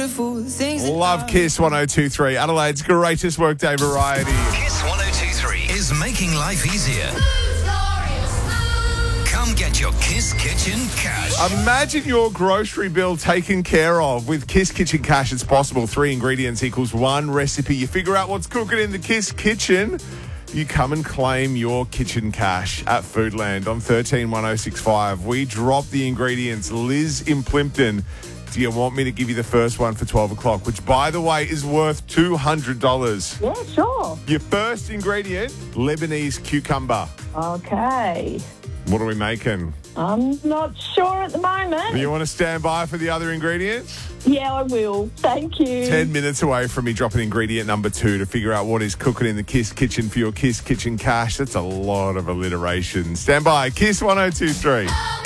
beautiful things. Love Kiss 102.3, Adelaide's greatest workday variety. Kiss 102.3 is making life easier. Come get your Kiss Kitchen cash. Imagine your grocery bill taken care of. With Kiss Kitchen Cash, it's possible. 3 ingredients equals 1 recipe. You figure out what's cooking in the Kiss Kitchen. You come and claim your kitchen cash at Foodland on 131065. We drop the ingredients. Liz in Plimpton, do you want me to give you the first one for 12 o'clock, which, by the way, is worth $200? Yeah, sure. Your first ingredient, Lebanese cucumber. Okay. What are we making? I'm not sure at the moment. Do you want to stand by for the other ingredients? Yeah, I will. Thank you. 10 minutes away from me dropping ingredient number 2 to figure out what is cooking in the Kiss Kitchen for your Kiss Kitchen cash. That's a lot of alliteration. Stand by. Kiss 102.3.